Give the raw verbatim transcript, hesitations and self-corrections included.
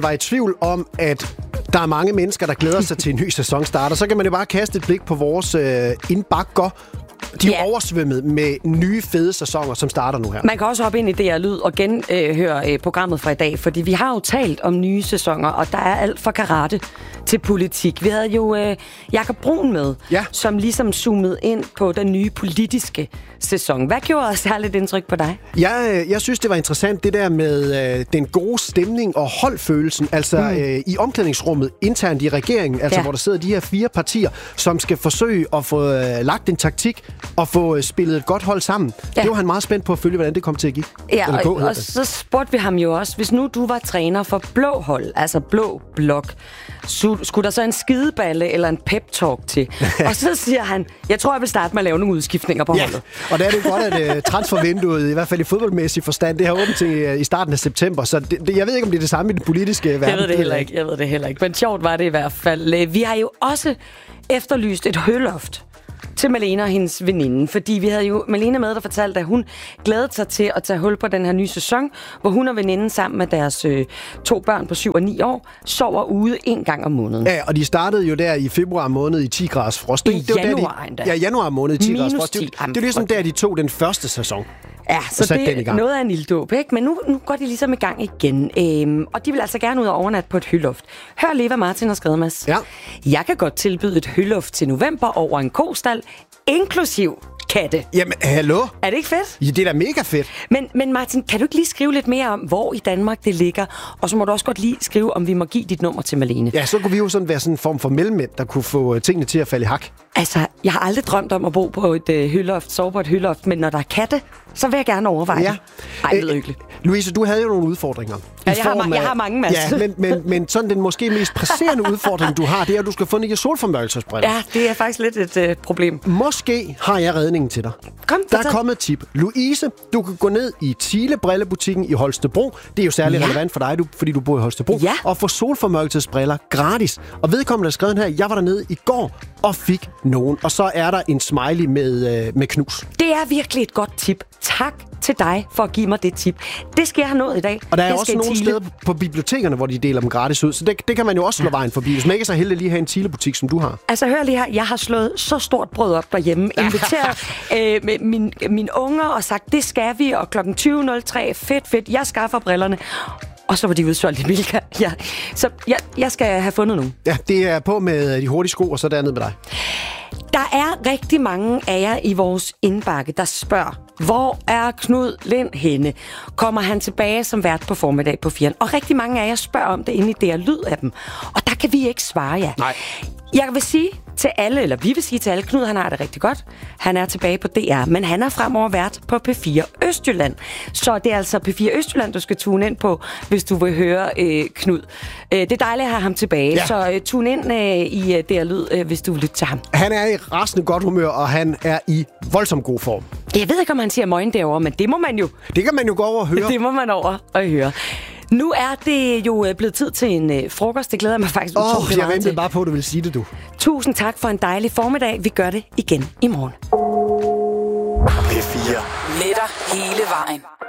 var i tvivl om, at der er mange mennesker, der glæder sig til en ny sæson starter, så kan man jo bare kaste et blik på vores øh, indbakker. De er ja. oversvømmet med nye, fede sæsoner, som starter nu her. Man kan også hoppe ind i D R Lyd og genhøre øh, programmet fra i dag, fordi vi har jo talt om nye sæsoner, og der er alt fra karate til politik. Vi havde jo øh, Jakob Brun med, ja. som ligesom zoomede ind på den nye politiske sæson. Hvad gjorde særligt indtryk på dig? Jeg, jeg synes, det var interessant, det der med øh, den gode stemning og holdfølelsen, altså mm. øh, i omklædningsrummet internt i regeringen, altså ja. hvor der sidder de her fire partier, som skal forsøge at få øh, lagt en taktik og få øh, spillet et godt hold sammen. Ja. Det var han meget spændt på at følge, hvordan det kom til at give. Ja, og, og så spurgte vi ham jo også, hvis nu du var træner for blå hold, altså blå blok, så skulle der så en skideballe eller en pep-talk til? Og så siger han, jeg tror, jeg vil starte med at lave nogle udskiftninger på ja. holdet. Og der er det godt, at uh, transfervinduet, i hvert fald i fodboldmæssig forstand, det har åbent til uh, i starten af september, så det, det, jeg ved ikke, om det er det samme i den politiske verden. Jeg ved det heller ikke, jeg ved det heller ikke. Men sjovt var det i hvert fald. Vi har jo også efterlyst et høloft til Malene og hendes veninde, fordi vi havde jo Malene med, der fortalte, at hun glædede sig til at tage hul på den her nye sæson, hvor hun og veninden sammen med deres øh, to børn på syv og ni år sover ude en gang om måneden. Ja, og de startede jo der i februar måned i ti graders frost. I det januar endda. Ja, januar måned i ti graders frost. Det, det er ligesom der, de tog den første sæson. Ja, så det er noget af en ilddåb, ikke? Men nu, nu går de ligesom i gang igen. Øhm, og de vil altså gerne ud og overnatte på et høloft. Hør lige, hvad Martin har skrevet, Mads. Ja. Jeg kan godt tilbyde et høloft til november over en kostal, inklusiv katte. Jamen, hallo? Er det ikke fedt? Ja, det er da mega fedt. Men, men Martin, kan du ikke lige skrive lidt mere om, hvor i Danmark det ligger? Og så må du også godt lige skrive, om vi må give dit nummer til Malene. Ja, så kunne vi jo sådan være sådan en form for mellemmænd, der kunne få tingene til at falde i hak. Altså, jeg har aldrig drømt om at bo på et øh, høloft, sove på et høloft, men når der er katte, så vil jeg gerne overveje ja. det. Ej, det lyder hyggeligt. Louise, du havde jo nogle udfordringer. Ja, jeg, har ma- af, jeg har mange, Mads. Ja, men, men, men sådan den måske mest presserende udfordring, du har, det er, at du skal få nye solformørkelsesbriller. Ja, det er faktisk lidt et øh, problem. Måske har jeg redningen til dig. Kom, der er kommet et tip. Louise, du kan gå ned i Thiele Brillebutikken i Holstebro. Det er jo særlig ja. relevant for dig, du, fordi du bor i Holstebro. Ja. Og få solformørkelsesbriller gratis. Og vedkommende har skrevet her, jeg var dernede i går og fik nogen. Og så er der en smiley med, øh, med knus. Det er virkelig et godt tip. Tak til dig for at give mig det tip. Det skal jeg have nået i dag. Og der er jeg også nogle steder på bibliotekerne, hvor de deler dem gratis ud. Så det, det kan man jo også slå ja. vejen forbi. Hvis man ikke er så heldig at lige have en Thiele-butik, som du har. Altså hør lige her. Jeg har slået så stort brød op derhjemme. Inviteret øh, med min, mine unger og sagt, det skal vi. Og klokken tyve nul tre, fedt, fedt. Jeg skaffer brillerne. Og så var de udsolgt i Bilka. Ja. Så jeg, jeg skal have fundet nogen. Ja, det er på med de hurtige sko, og så dernede med dig. Der er rigtig mange af jer i vores indbakke, der spørger, hvor er Knud Lind henne? Kommer han tilbage som vært på formiddag på firen? Og rigtig mange af jer spørger om det inde i D R Lyd af dem. Og der kan vi ikke svare jer. Nej. Jeg vil sige til alle, eller vi vil sige til alle, Knud han har det rigtig godt. Han er tilbage på D R, men han er fremover vært på P fire Østjylland. Så det er altså P fire Østjylland, du skal tune ind på, hvis du vil høre øh, Knud. Øh, det er dejligt at have ham tilbage, ja. så øh, tune ind øh, i øh, D R Lyd, øh, hvis du vil lytte til ham. Han er i rasende godt humør, og han er i voldsomt god form. Jeg ved ikke, om han siger møgen derovre, men det må man jo. Det kan man jo gå over og høre. Det må man over og høre. Nu er det jo blevet tid til en øh, frokost. Det glæder mig faktisk utroligt meget til. Jeg ventede bare på, at du ville sige det, du. Tusind tak for en dejlig formiddag. Vi gør det igen i morgen. P fire. Med dig hele vejen.